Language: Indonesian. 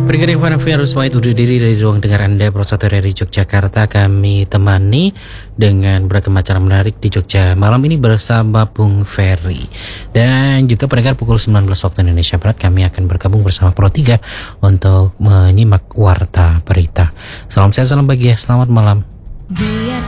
Pendengar Ivan Virus White undur diri dari ruang dengar Anda Pro1 dari Yogyakarta. Kami temani dengan beragam acara menarik di Jogja malam ini bersama Bung Ferry. Dan juga pendengar pukul 19 waktu Indonesia Barat kami akan bergabung bersama Pro3 untuk menyimak Warta Berita. Salam sehat, salam bahagia, selamat malam. Biar